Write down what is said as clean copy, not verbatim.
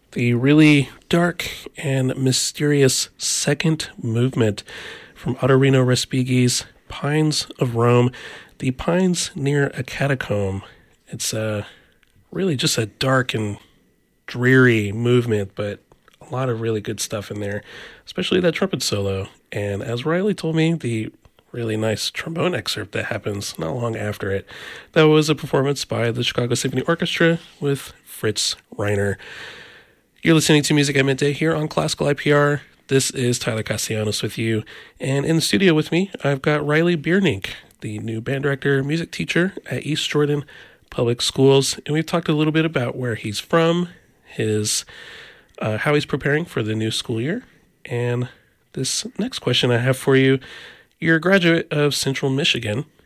The really dark and mysterious second movement from Ottorino Respighi's Pines of Rome, the pines near a catacomb. It's really just a dark and dreary movement, but a lot of really good stuff in there, especially that trumpet solo. And as Riley told me, the really nice trombone excerpt that happens not long after it. That was a performance by the Chicago Symphony Orchestra with Fritz Reiner. You're listening to Music at Midday here on Classical IPR. This is Tyler Castellanos with you. And in the studio with me, I've got Riley Biernik, the new band director, music teacher at East Jordan Public Schools. And we've talked a little bit about where he's from, his how he's preparing for the new school year. And this next question I have for you, you're a graduate of Central Michigan,